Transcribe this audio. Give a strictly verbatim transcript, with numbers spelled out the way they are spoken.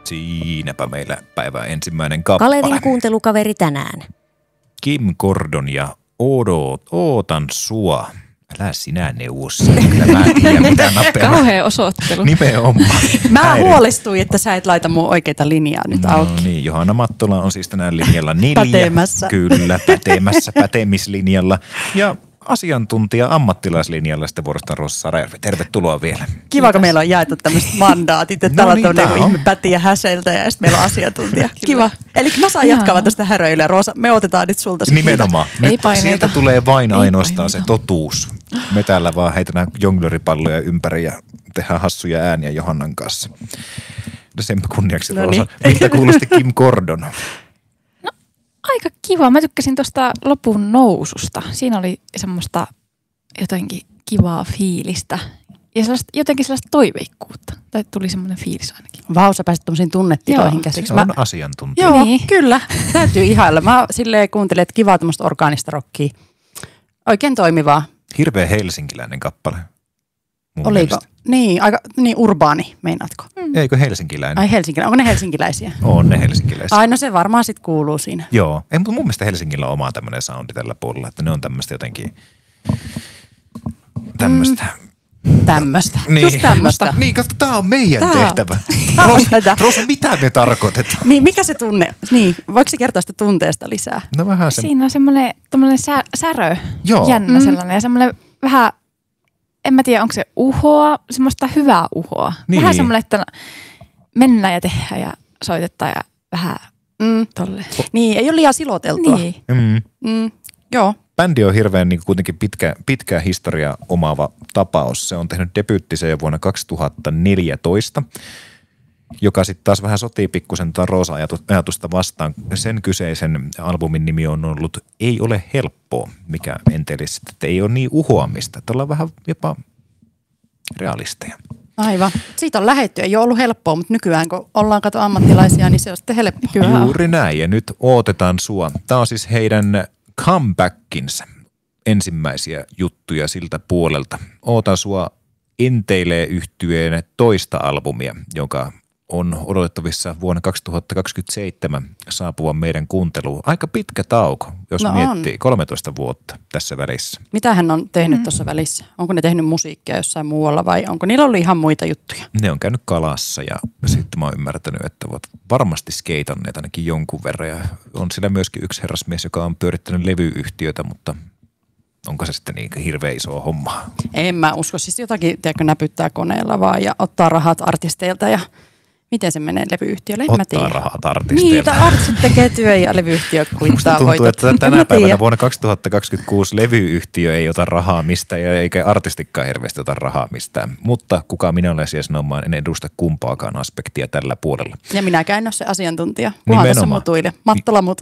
Siinäpä meillä päivän ensimmäinen kappale. Kalevin kuuntelukaveri tänään. Kim Gordon ja Odot, Ootan sua. Älä sinä neuvos. Kyllä mä tiedän, mitä mä perään. Kauhea osoittelu. Nimenomaan. Mä Häirin. huolestuin, että sä et laita mun oikeita linjaa nyt No auki. niin, Johanna Mattola on siis tänään linjalla neljä. Pätemässä. Kyllä, pätemässä, pätemislinjalla. Ja asiantuntija ammattilaislinjalla sitten vuorostaan Rosa Sarajärvi. Tervetuloa vielä. Kiva, kun meillä on jaettu tämmöiset mandaatit, että No täällä niin, on tää tämmöinen on. ihme pätiä häseltä ja sitten meillä on asiantuntija. Kiva. Eli mä saan jatkaa vaan tästä häröilyä. Roosa, me otetaan nyt sulta. sit Nimenomaan. Ei Nyt paineita. sieltä tulee vain Ei ainoastaan se paineita. totuus. Me täällä vaan heitetään jonglöripalloja ympäri ja tehdään hassuja ääniä Johannan kanssa. No sen kunniaksi, No Roosa. niin. Miltä kuulosti Kim Gordon? Aika kiva. Mä tykkäsin tuosta lopun noususta. Siinä oli semmoista jotenkin kivaa fiilistä. Ja sellaista, jotenkin sellaista toiveikkuutta. Tai tuli semmoinen fiilis ainakin. Vau, sä pääsit tommosiin tunnetiloihin Joo. käsiksi. Se Mä, on asiantuntija. joo, Niin. kyllä. Täytyy ihailla. Mä silleen kuuntelin, että kivaa tämmöistä orgaanista rockia. Oikein toimivaa. Hirveän helsinkiläinen kappale. mun Oliko? mielestä. Niin, aika niin urbaani, meinaatko? Eikö helsinkiläinen? Ai helsinkiläisiä. Onko ne helsinkiläisiä? On ne helsinkiläisiä. Ai no se varmaan sit kuuluu siinä. Joo. Ei, mutta mun mielestä Helsingillä on oma tämmöinen soundi tällä puolella, että ne on tämmöistä jotenkin tämmöistä. Tämmöstä. Niin. Just tämmöstä. Niin, katso, tää on meidän Tää on- tehtävä. Tää on Rosa, tätä. Rosa, mitä me tarkoitetaan? Niin, mikä se tunne? Niin, voiko se kertoa sitä tunteesta lisää? No vähän se. Siinä on semmoinen tommoinen sä, särö, Joo. jännä Mm. sellainen. Ja semmoinen vähän, en mä tiedä onko se uhoa, semmoista hyvää uhoa. Niin. Vähän semmoinen, että mennään ja tehdään ja soitetaan ja vähän Mm. tolleen. Niin, ei ole liian siloteltua. Niin. Mm. Mm. Joo. Bändi on hirveän niin kuitenkin pitkä, pitkää historiaa omaava tapaus. Se on tehnyt debyyttisen jo vuonna kaksituhattaneljätoista, joka sitten taas vähän sotii pikkusen tätä Roosa-ajatusta vastaan. Sen kyseisen albumin nimi on ollut Ei ole helppoa, mikä entelisi, että ei ole niin uhoamista, että ollaan vähän jopa realisteja. Aivan. Siitä on lähetty. Ei ole ollut helppoa, mutta nykyään kun ollaan kato ammattilaisia, niin se on sitten helppoa. Kyllä. Juuri näin, ja nyt odotetaan sua. Tämä on siis heidän comebackinsa ensimmäisiä juttuja siltä puolelta. Ootan sua enteilee yhtyeen toista albumia, joka on odotettavissa vuonna kaksituhattakaksikymmentäseitsemän saapuvan meidän kuunteluun. Aika pitkä tauko, jos No miettii. on. kolmetoista vuotta tässä välissä. Mitä hän on tehnyt mm. tuossa välissä? Onko ne tehnyt musiikkia jossain muualla vai onko niillä ollut ihan muita juttuja? Ne on käynyt kalassa ja sitten mä oon ymmärtänyt, että ovat varmasti skeitanneet ainakin jonkun verran. Ja on siellä myöskin yksi herrasmies, joka on pyörittänyt levyyhtiötä, mutta onko se sitten niin hirveän iso homma? En mä usko. Siis jotakin, tiedätkö, näpyttää koneella vaan ja ottaa rahat artisteilta ja miten se menee levyyhtiölle? En mä Ottaa tiedä. rahat Niin, artisteilta. tai artistit tekee työ ja levyyhtiö Musta kuittaa tuntuu, voitot. että En tänä mä päivänä tiedä. vuonna kaksituhattakaksikymmentäkuusi levyyhtiö ei ota rahaa mistään ja eikä artistikaan hirveästi ota rahaa mistään. Mutta kuka minä olen siellä sanomaan, en edusta kumpaakaan aspektia tällä puolella. Ja minäkään en ole se asiantuntija. Kunhan tässä Nimenomaan. mutuille. Mattola mutu.